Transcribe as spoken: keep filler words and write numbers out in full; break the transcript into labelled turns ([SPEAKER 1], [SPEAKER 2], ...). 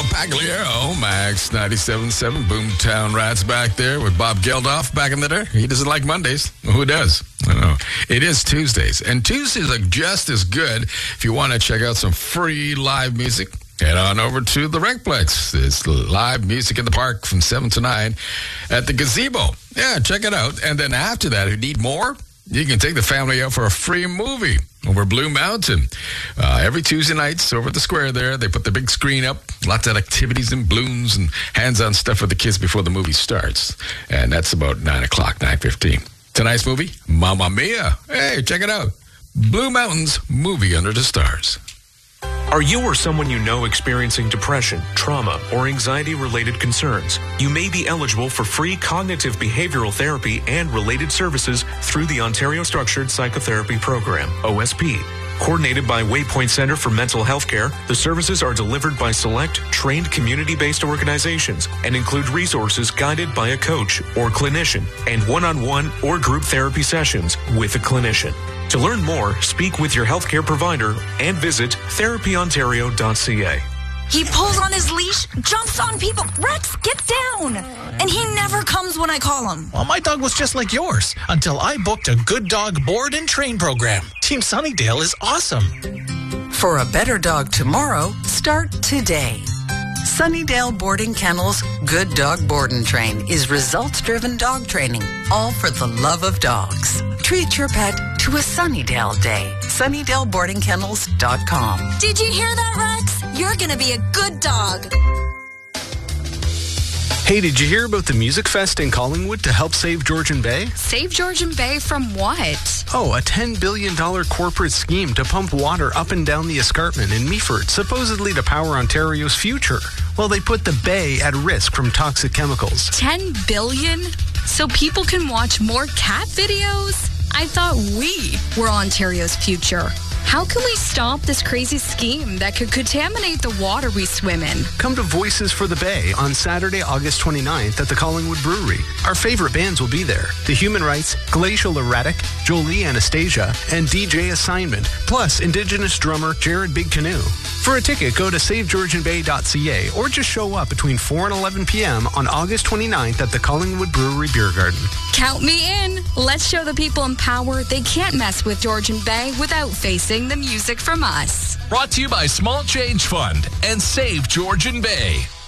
[SPEAKER 1] Pagliaro, Max ninety-seven point seven, Boomtown Rats back there with Bob Geldof back in the day. He doesn't like Mondays. Who does? I don't know. It is Tuesdays, and Tuesdays are just as good if you want to check out some free live music. Head on over to the Recplex. It's live music in the park from seven to nine at the Gazebo. Yeah, check it out. And then after that, if you need more, you can take the family out for a free movie over Blue Mountain. Uh, every Tuesday nights over at the square there, they put the big screen up, lots of activities and balloons and hands-on stuff for the kids before the movie starts. And that's about nine o'clock, nine fifteen. Tonight's movie, Mamma Mia. Hey, check it out. Blue Mountain's Movie Under the Stars.
[SPEAKER 2] Are you or someone you know experiencing depression, trauma, or anxiety-related concerns? You may be eligible for free cognitive behavioral therapy and related services through the Ontario Structured Psychotherapy Program, O S P. Coordinated by Waypoint Center for Mental Health Care, the services are delivered by select, trained community-based organizations and include resources guided by a coach or clinician and one-on-one or group therapy sessions with a clinician. To learn more, speak with your healthcare provider and visit therapy ontario dot c a.
[SPEAKER 3] He pulls on his leash, jumps on people. Rex, get down! And he never comes when I call him.
[SPEAKER 4] Well, my dog was just like yours until I booked a Good Dog board and train program. Team Sunnydale is awesome.
[SPEAKER 5] For a better dog tomorrow, start today. Sunnydale Boarding Kennels Good Dog Board and Train is results-driven dog training, all for the love of dogs. Treat your pet to a Sunnydale day. Sunnydale Boarding Kennels dot com.
[SPEAKER 3] Did you hear that, Rex? You're going to be a good dog.
[SPEAKER 6] Hey, did you hear about the Music Fest in Collingwood to help save Georgian Bay?
[SPEAKER 7] Save Georgian Bay from what?
[SPEAKER 6] Oh, a ten billion dollars corporate scheme to pump water up and down the escarpment in Meaford, supposedly to power Ontario's future. Well, they put the bay at risk from toxic chemicals.
[SPEAKER 7] ten billion dollars? So people can watch more cat videos? I thought we were Ontario's future. How can we stop this crazy scheme that could contaminate the water we swim in?
[SPEAKER 6] Come to Voices for the Bay on Saturday, August twenty-ninth at the Collingwood Brewery. Our favorite bands will be there. The Human Rights, Glacial Erratic, Jolie Anastasia, and D J Assignment, plus Indigenous drummer Jared Big Canoe. For a ticket, go to save georgian bay dot c a or just show up between four and eleven p.m. on August twenty-ninth at the Collingwood Brewery Beer Garden.
[SPEAKER 7] Count me in. Let's show the people in power they can't mess with Georgian Bay without facing the music from us.
[SPEAKER 8] Brought to you by Small Change Fund and Save Georgian Bay.